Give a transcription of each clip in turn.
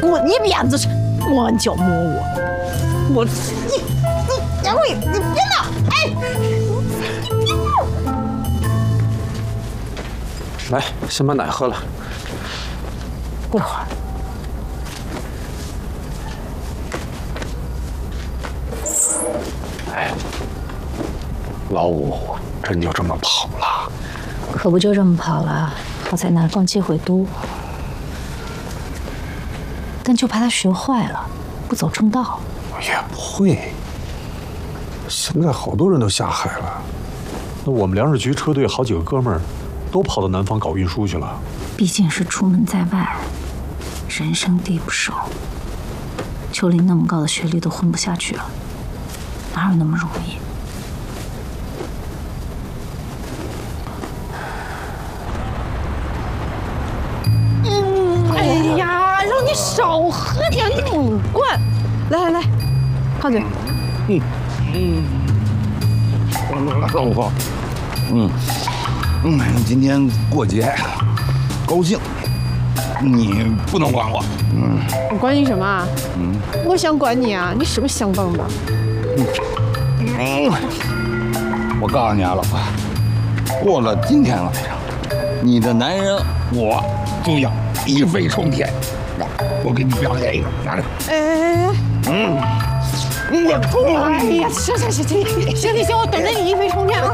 给我一鞭子摸脚摸我，你杨贵，你别闹！哎， 来，先把奶喝了。 过会儿。 哎，老五真就这么跑了？ 可不就这么跑了？好在南方接回都，但就怕他学坏了，不走正道。 也不会，现在好多人都下海了。那我们粮食局车队好几个哥们儿，都跑到南方搞运输去了。 毕竟是出门在外，人生地不熟。秋林那么高的学历都混不下去了，哪有那么容易？ 哎呀，让你少喝点母罐。来来来，胖嘴。 老婆，今天过节，高兴，你不能管我。 我管你什么啊？我想管你啊！你是不是香棒的？ 我告诉你啊，老婆，过了今天晚上，你的男人我就要一飞冲天。来，我给你表演一个，拿着。 哎， 我冲！ 哎呀，行，我等着你一飞冲天啊！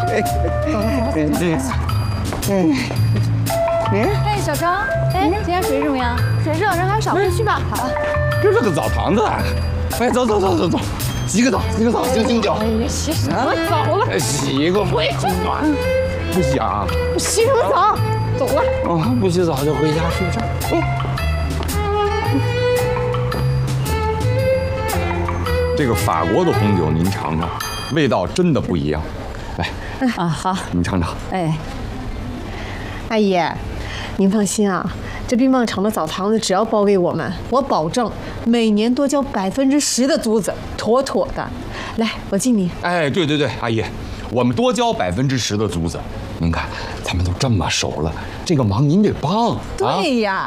哎，小张，哎，今天水怎么样？水热，人还少，快去吧。好。 这是个澡堂子。哎，走，洗个澡，行脚。 哎呀，洗什么澡了？ 洗个会暖，不洗啊？ 洗什么澡？走了。 哦，不洗澡就回家睡觉。这个法国的红酒您尝尝，味道真的不一样。来， 啊，好， 您尝尝。 哎， 阿姨，您放心啊，这冰棒厂的澡堂子只要包给我们，我保证每年多交10%的租子，妥妥的。来，我敬你。 哎，对，阿姨，我们多交10%的租子。您看，咱们都这么熟了，这个忙您得帮。 对呀。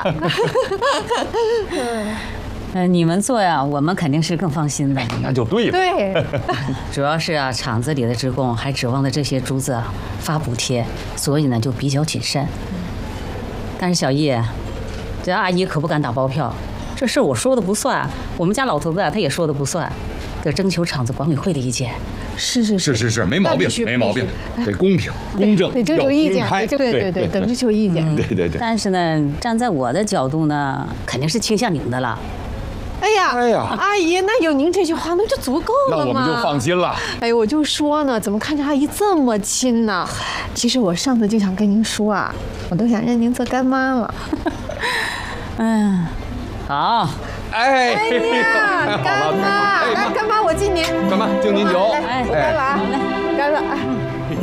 你们做呀，我们肯定是更放心的。 那就对了。 对， 主要是啊，厂子里的职工还指望着这些珠子发补贴，所以呢就比较谨慎。但是小叶，这阿姨可不敢打包票，这事我说的不算，我们家老头子他也说的不算，得征求厂子管委会的意见。 是， 没毛病，得公平公正， 得征求意见， 对， 等征求意见。 对。 但是呢，站在我的角度呢，肯定是倾向您的了。 哎呀，阿姨，那有您这句话，那就足够了嘛。 那我们就放心了。 哎，我就说呢，怎么看着阿姨这么亲呢？其实我上次就想跟您说啊，我都想认您做干妈了。 好。 哎呀，干妈，来，干妈，我敬您。 干妈敬您酒。 来，我干了啊。